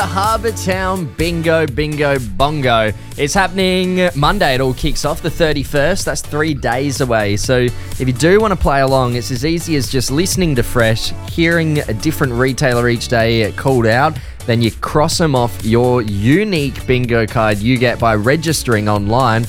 Harbour Town Bingo Bongo. It's happening Monday. It all kicks off the 31st. That's 3 days away. So if you do want to play along, it's as easy as just listening to Fresh, hearing a different retailer each day called out. Then you cross them off your unique bingo card you get by registering online,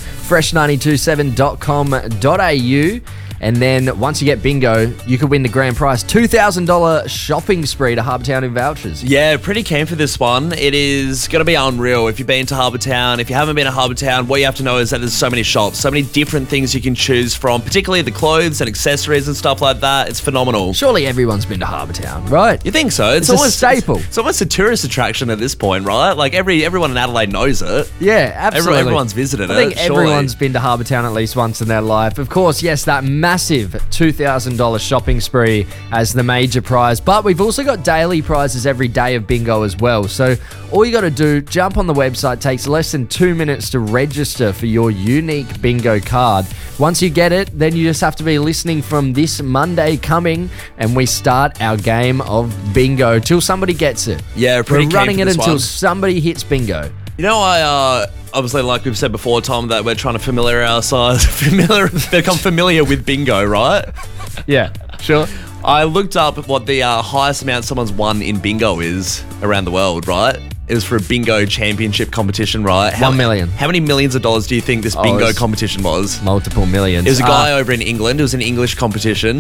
fresh927.com.au. And then once you get bingo, you could win the grand prize, $2,000 shopping spree to Harbour Town in vouchers. Yeah, pretty keen for this one. It is going to be unreal. If you've been to Harbour Town, if you haven't been to Harbour Town, what you have to know is that there's so many shops, so many different things you can choose from, particularly the clothes and accessories and stuff like that. It's phenomenal. Surely everyone's been to Harbour Town, right? You think so? It's almost a staple. It's almost a tourist attraction at this point, right? Like everyone in Adelaide knows it. Yeah, absolutely. Everyone's visited it. I think everyone's been to Harbour Town at least once in their life. Of course, yes, that massive $2,000 shopping spree as the major prize. But we've also got daily prizes every day of bingo as well. So all you got to do, jump on the website. It takes less than 2 minutes to register for your unique bingo card. Once you get it, then you just have to be listening from this Monday coming, and we start our game of bingo till somebody gets it. Yeah, we're running it until somebody hits bingo. You know, obviously, like we've said before, Tom, that we're trying to become familiar with bingo, right? Yeah, sure. I looked up what the highest amount someone's won in bingo is around the world, right? It was for a bingo championship competition, right? $1 million. How many millions of dollars do you think this bingo competition was? Multiple millions. It was a guy over in England. It was an English competition.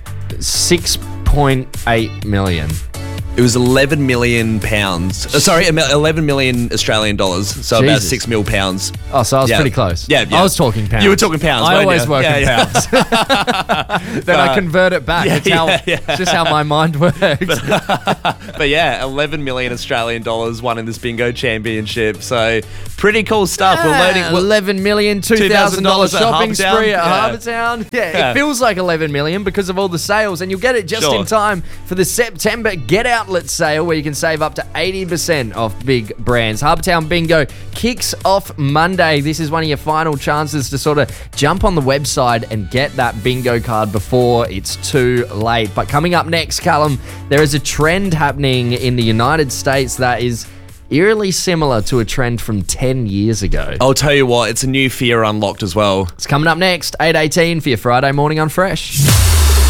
6.8 million. It was 11 million pounds. Sorry, 11 million Australian dollars. So Jesus. about £6 million pounds. Oh, so I was pretty close. Yeah. I was talking pounds. You were talking pounds. I always you? work in pounds. Then I convert it back. It's just how my mind works. But yeah, 11 million Australian dollars won in this bingo championship. So pretty cool stuff. We're learning. $11 million, $2,000 shopping spree at Harbour Town. Yeah, it feels like 11 million because of all the sales, and you'll get it just in time for the September Get Outlet sale, where you can save up to 80% off big brands. Harbour Town Bingo kicks off Monday. This is one of your final chances to sort of jump on the website and get that bingo card before it's too late. But coming up next, Callum, there is a trend happening in the United States that is eerily similar to a trend from 10 years ago. I'll tell you what, it's a new fear unlocked as well. It's coming up next, 8:18 for your Friday morning on Fresh.